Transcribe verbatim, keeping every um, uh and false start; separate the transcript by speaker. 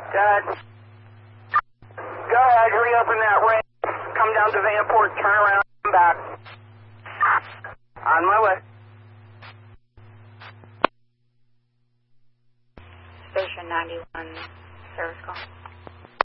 Speaker 1: Good. Go ahead, reopen that ring. Come down to Vanport, turn around, come back. On my way.
Speaker 2: Station ninety-one, service call.